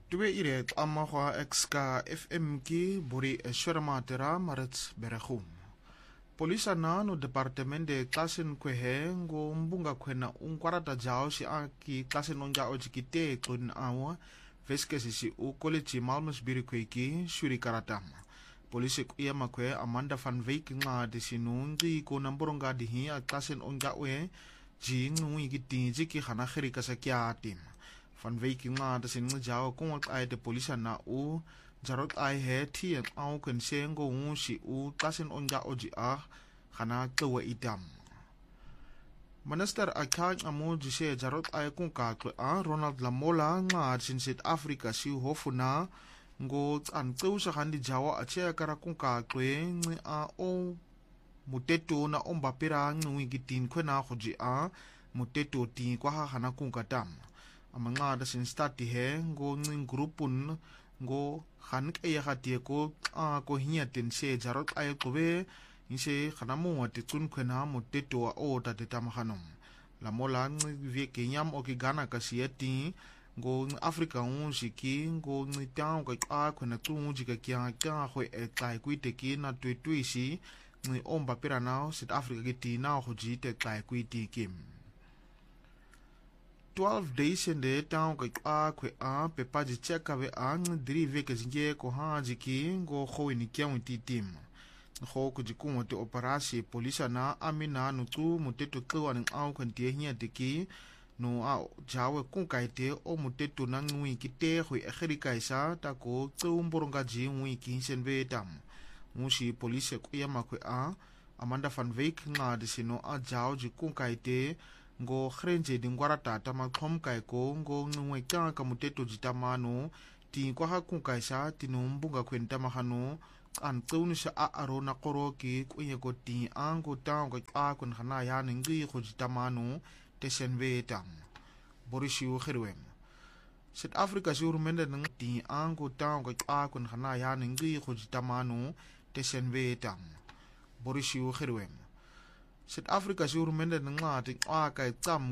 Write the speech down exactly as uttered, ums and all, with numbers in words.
Tue ire amagwa exka F M ki buri eshoramatera marits berechum. Polisa na no departemente klasen kwehe ngo mbunga kwena unkwarata jao si aki klasen onja ojikite kun awa veske si u college Malmesbury kweki shuri karatama. Polisi kuya makwe Amanda van Wyk nga desinungi ko namboronga dihi a klasen onja we ji ngui gitinji ki khana khiri kasakya tim. Van Wyk nga desin ngajao kung ay de polisa na u jarot ay he ti at au kun sengo ngu si u klasen onja oji ah khana tlewa idam. Minister akang amu jise jarot ay kung kaklo a Ronald Lamola nga sin South Africa si hofuna ngo an tlew sa kandi jawa at siya kara kung kaklo ngi a o muteto na ombapira ngi gitin ko na khoji a muteto ti kwa khana kung katam. Amanga da sin stati he ngo ngi grupun ngo khan kaya khati ko a ko hinya tin se jarot ay kobe inse khanamu ati tun khena muteto o ta tetama khanom la mola ngi vie kenyam o ki gana kasieti ngo Africa un siki ngo ngi tang ko a khona tu ji ka kya kya khoi e tai kuite ki na tui tui si ngi omba pirana South Africa ki ti na ho ji te tai kuiti kim twelve days in the town ko a kwe a pe pa ji check ave an drive ke zinge ko ha ji ki ngo khoi ni kya ti tim ho ku ji ku mo te operasi polisa na amina no tu mo te to tlo an au kan te hia te ki no a jawe ku kai te o mo te to na ngui ki te khoi e khiri kai sa ta ko tsu mboronga ji ngui ki sen ve tam musi polisa ku ya ma ku a Amanda van Wyk nga de sino a jao ji ku kai te ngo khrenje dingwara tata ma khom kai ko ngo ngwe ka ka muteto jitamano ti ko ha ku kai sa tinumbunga kwenta mahano an tsuni sa a arona koro ki kuye ko ti ango tang ko a kun khana ya ngi ko jitamano te senve tam borishiu khirwem South Africa surumende ng ti ango tang ko a kun khana ya ngi ko jitamano te senve tam borishiu khirwem South Africa surumende ng ati a kai tsam